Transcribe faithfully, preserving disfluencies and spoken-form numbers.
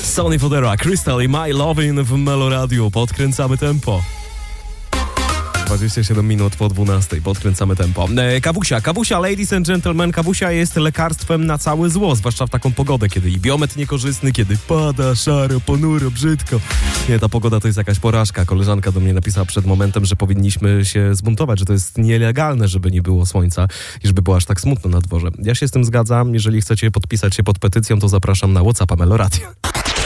Sonny Fodera, Crystal i My Lovin' w Melo Radio. Podkręcamy tempo. dwadzieścia siedem minut po dwunastej. Podkręcamy tempo. E, kawusia, kawusia, ladies and gentlemen, kawusia jest lekarstwem na całe zło, zwłaszcza w taką pogodę, kiedy i biometr niekorzystny, kiedy pada, szaro, ponuro, brzydko. Nie, ta pogoda to jest jakaś porażka. Koleżanka do mnie napisała przed momentem, że powinniśmy się zbuntować, że to jest nielegalne, żeby nie było słońca i żeby było aż tak smutno na dworze. Ja się z tym zgadzam. Jeżeli chcecie podpisać się pod petycją, to zapraszam na WhatsAppa Melo Radio.